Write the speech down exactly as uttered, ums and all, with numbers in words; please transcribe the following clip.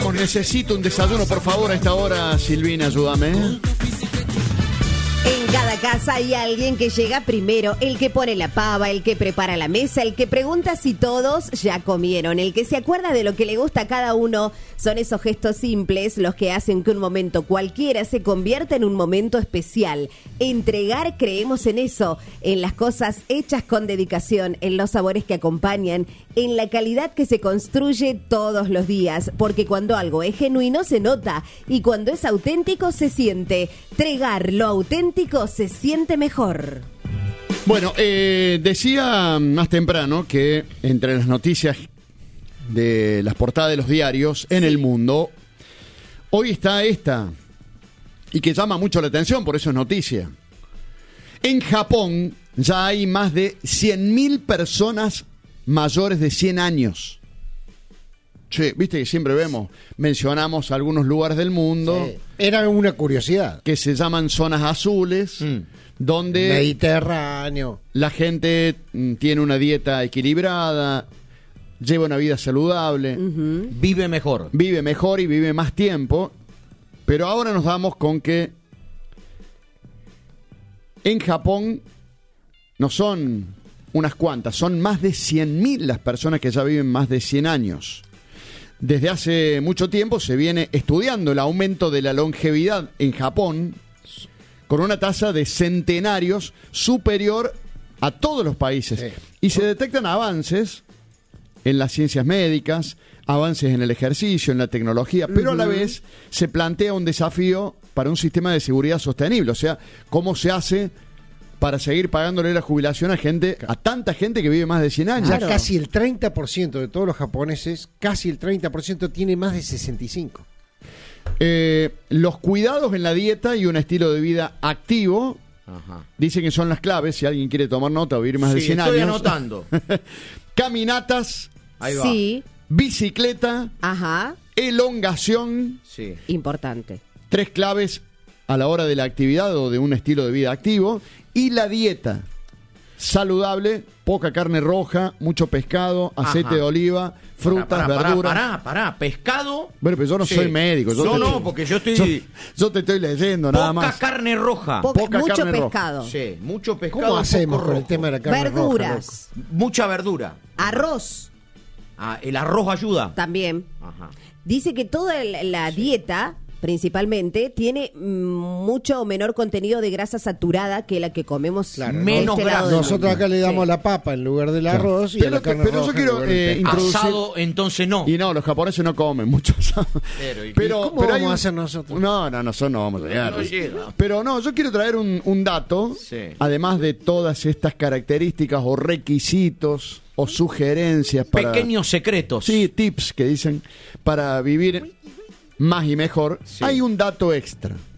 Necesito un desayuno, por favor, a esta hora, Silvina, ayúdame. En cada casa hay alguien que llega primero, el que pone la pava, el que prepara la mesa, el que pregunta si todos ya comieron, el que se acuerda de lo que le gusta a cada uno. Son esos gestos simples los que hacen que un momento cualquiera se convierta en un momento especial. Entregar, creemos en eso, en las cosas hechas con dedicación, en los sabores que acompañan, en la calidad que se construye todos los días, porque cuando algo es genuino se nota y cuando es auténtico se siente. Tregar lo auténtico se siente mejor. Bueno, eh, decía más temprano que entre las noticias de las portadas de los diarios en el mundo, hoy está esta, y que llama mucho la atención, por eso es noticia. En Japón ya hay más de cien mil personas mayores de cien años. Che, viste que siempre vemos, mencionamos algunos lugares del mundo. Sí. Era una curiosidad. Que se llaman zonas azules, mm. donde Mediterráneo. La gente mm, tiene una dieta equilibrada, lleva una vida saludable, uh-huh. vive mejor. Vive mejor y vive más tiempo. Pero ahora nos damos con que en Japón no son unas cuantas, son más de cien mil las personas que ya viven más de cien años. Desde hace mucho tiempo se viene estudiando el aumento de la longevidad en Japón con una tasa de centenarios superior a todos los países. Sí. Y se detectan avances en las ciencias médicas, avances en el ejercicio, en la tecnología, pero uh-huh. a la vez se plantea un desafío para un sistema de seguridad sostenible. O sea, ¿cómo se hace para seguir pagándole la jubilación a gente, a tanta gente que vive más de cien años? Ya casi el treinta por ciento de todos los japoneses, casi el treinta por ciento tiene más de sesenta y cinco. Eh, los cuidados en la dieta y un estilo de vida activo, ajá. dicen que son las claves, si alguien quiere tomar nota o vivir más sí, de cien estoy años. anotando. Caminatas, ahí va. Sí. Bicicleta, ajá. elongación. Sí. Importante. Tres claves a la hora de la actividad o de un estilo de vida activo. Y la dieta saludable, poca carne roja, mucho pescado, aceite Ajá. de oliva, frutas, pará, pará, verduras. Pará, pará, pará, pescado. Bueno, pero yo no sí. soy médico. Yo no, te, no, porque yo estoy... Yo, yo te estoy leyendo poca nada más. Poca carne roja. Poca, poca mucho carne pescado. Roja. Sí, mucho pescado. ¿Cómo hacemos con el tema de la carne verduras. roja? Mucha verdura. Arroz. Ah, el arroz ayuda. También. Ajá. Dice que toda la sí. dieta, principalmente, tiene mucho menor contenido de grasa saturada que la que comemos. Claro, menos este grasa. Nosotros acá le damos sí. la papa en lugar del arroz claro. y a la pero, carne pero roja. yo quiero eh, introducir... Asado, entonces no. Y no, los japoneses no comen mucho asado. Pero, ¿y pero, ¿cómo pero vamos un... a hacer nosotros? No, no, nosotros no vamos a llegar. No llega. Pero no, yo quiero traer un, un dato, sí. además de todas estas características o requisitos o sugerencias para... Pequeños secretos. Sí, tips que dicen para vivir más y mejor. Sí. Hay un dato extra.